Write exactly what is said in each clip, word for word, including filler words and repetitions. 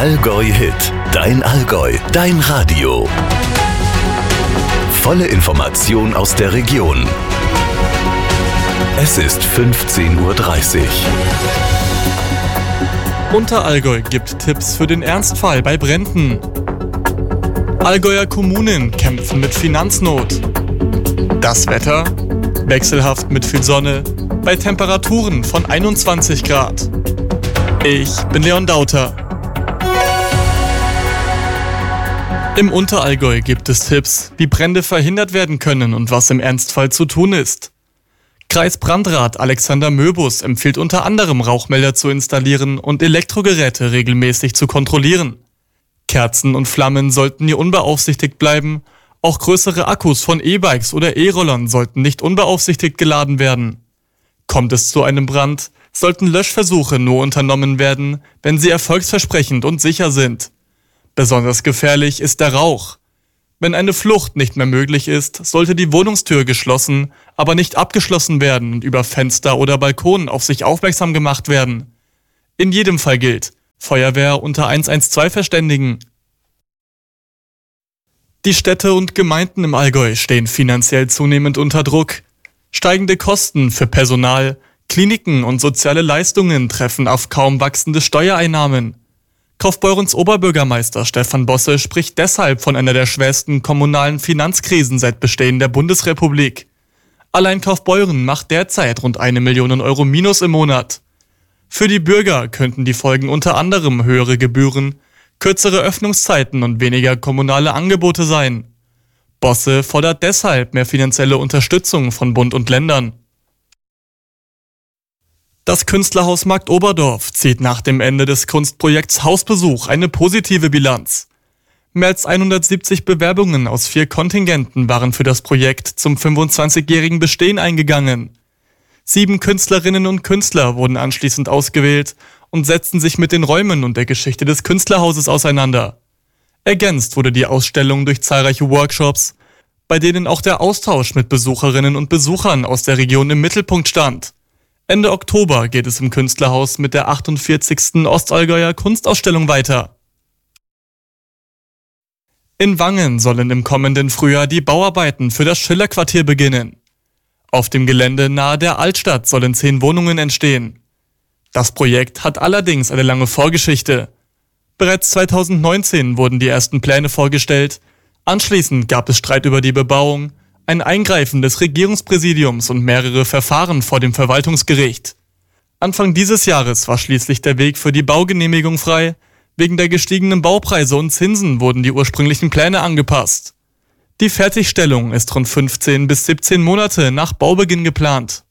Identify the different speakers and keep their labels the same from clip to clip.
Speaker 1: Allgäu Hit, dein Allgäu, dein Radio. Volle Information aus der Region. Es ist fünfzehn Uhr dreißig.
Speaker 2: Unterallgäu gibt Tipps für den Ernstfall bei Bränden. Allgäuer Kommunen kämpfen mit Finanznot. Das Wetter? Wechselhaft mit viel Sonne, bei Temperaturen von einundzwanzig Grad. Ich bin Leon Dauter. Im Unterallgäu gibt es Tipps, wie Brände verhindert werden können und was im Ernstfall zu tun ist. Kreisbrandrat Alexander Möbus empfiehlt unter anderem Rauchmelder zu installieren und Elektrogeräte regelmäßig zu kontrollieren. Kerzen und Flammen sollten nie unbeaufsichtigt bleiben, auch größere Akkus von E-Bikes oder E-Rollern sollten nicht unbeaufsichtigt geladen werden. Kommt es zu einem Brand, sollten Löschversuche nur unternommen werden, wenn sie erfolgsversprechend und sicher sind. Besonders gefährlich ist der Rauch. Wenn eine Flucht nicht mehr möglich ist, sollte die Wohnungstür geschlossen, aber nicht abgeschlossen werden und über Fenster oder Balkon auf sich aufmerksam gemacht werden. In jedem Fall gilt: Feuerwehr unter eins eins zwei verständigen. Die Städte und Gemeinden im Allgäu stehen finanziell zunehmend unter Druck. Steigende Kosten für Personal, Kliniken und soziale Leistungen treffen auf kaum wachsende Steuereinnahmen. Kaufbeurens Oberbürgermeister Stefan Bosse spricht deshalb von einer der schwersten kommunalen Finanzkrisen seit Bestehen der Bundesrepublik. Allein Kaufbeuren macht derzeit rund eine Million Euro Minus im Monat. Für die Bürger könnten die Folgen unter anderem höhere Gebühren, kürzere Öffnungszeiten und weniger kommunale Angebote sein. Bosse fordert deshalb mehr finanzielle Unterstützung von Bund und Ländern. Das Künstlerhaus Marktoberdorf zieht nach dem Ende des Kunstprojekts Hausbesuch eine positive Bilanz. Mehr als hundertsiebzig Bewerbungen aus vier Kontingenten waren für das Projekt zum fünfundzwanzigjährigen Bestehen eingegangen. Sieben Künstlerinnen und Künstler wurden anschließend ausgewählt und setzten sich mit den Räumen und der Geschichte des Künstlerhauses auseinander. Ergänzt wurde die Ausstellung durch zahlreiche Workshops, bei denen auch der Austausch mit Besucherinnen und Besuchern aus der Region im Mittelpunkt stand. Ende Oktober geht es im Künstlerhaus mit der achtundvierzigsten Ostallgäuer Kunstausstellung weiter. In Wangen sollen im kommenden Frühjahr die Bauarbeiten für das Schillerquartier beginnen. Auf dem Gelände nahe der Altstadt sollen zehn Wohnungen entstehen. Das Projekt hat allerdings eine lange Vorgeschichte. Bereits zweitausendneunzehn wurden die ersten Pläne vorgestellt. Anschließend gab es Streit über die Bebauung, ein Eingreifen des Regierungspräsidiums und mehrere Verfahren vor dem Verwaltungsgericht. Anfang dieses Jahres war schließlich der Weg für die Baugenehmigung frei. Wegen der gestiegenen Baupreise und Zinsen wurden die ursprünglichen Pläne angepasst. Die Fertigstellung ist rund fünfzehn bis siebzehn Monate nach Baubeginn geplant.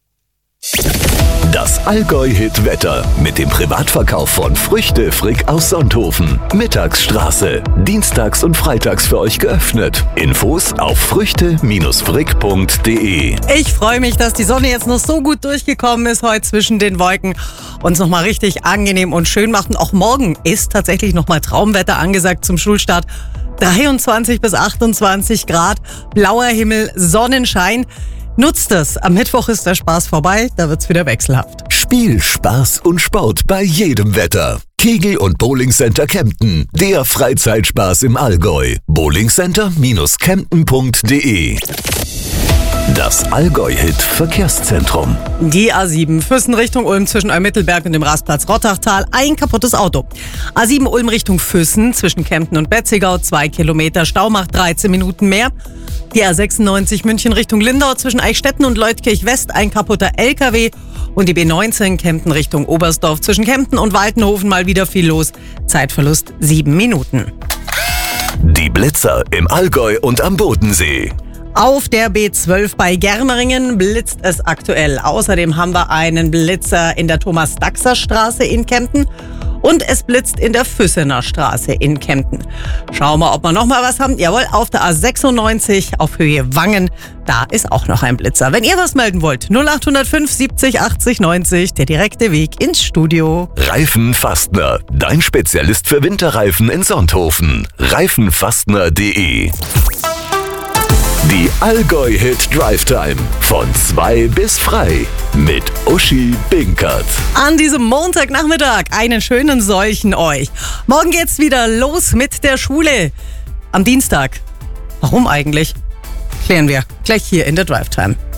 Speaker 1: Das Allgäu-Hit-Wetter mit dem Privatverkauf von Früchte Frick aus Sonthofen. Mittagsstraße. Dienstags und freitags für euch geöffnet. Infos auf früchte frick punkt de.
Speaker 3: Ich freue mich, dass die Sonne jetzt noch so gut durchgekommen ist heute zwischen den Wolken und es nochmal richtig angenehm und schön macht. Und auch morgen ist tatsächlich nochmal Traumwetter angesagt zum Schulstart. dreiundzwanzig bis achtundzwanzig Grad, blauer Himmel, Sonnenschein. Nutzt es. Am Mittwoch ist der Spaß vorbei, da wird's wieder wechselhaft.
Speaker 1: Spiel, Spaß und Sport bei jedem Wetter. Kegel- und Bowlingcenter Kempten. Der Freizeitspaß im Allgäu. bowlingcenter Bindestrich kempten punkt de. Das Allgäu-Hit-Verkehrszentrum.
Speaker 3: Die A sieben Füssen Richtung Ulm zwischen Eumittelberg und dem Rastplatz Rottachtal. Ein kaputtes Auto. A sieben Ulm Richtung Füssen zwischen Kempten und Betzigau. Zwei Kilometer Stau macht dreizehn Minuten mehr. Die A sechsundneunzig München Richtung Lindau zwischen Eichstätten und Leutkirch West. Ein kaputter L K W. Und die B neunzehn Kempten Richtung Oberstdorf zwischen Kempten und Waltenhofen mal wieder viel los. Zeitverlust sieben Minuten.
Speaker 1: Die Blitzer im Allgäu und am Bodensee.
Speaker 3: Auf der B zwölf bei Germeringen blitzt es aktuell. Außerdem haben wir einen Blitzer in der Thomas-Daxer-Straße in Kempten und es blitzt in der Füssener Straße in Kempten. Schauen wir, ob wir noch mal was haben. Jawohl, auf der A sechsundneunzig auf Höhe Wangen, da ist auch noch ein Blitzer. Wenn ihr was melden wollt, null acht null fünf siebzig achtzig neunzig, der direkte Weg ins Studio.
Speaker 1: Reifenfastner, dein Spezialist für Winterreifen in Sonthofen. reifenfastner punkt de. Die Allgäu-Hit Drive Time von zwei bis frei. mit Uschi Binkert.
Speaker 3: An diesem Montagnachmittag einen schönen solchen euch. Morgen geht's wieder los mit der Schule. Am Dienstag. Warum eigentlich? Klären wir gleich hier in der Drive Time.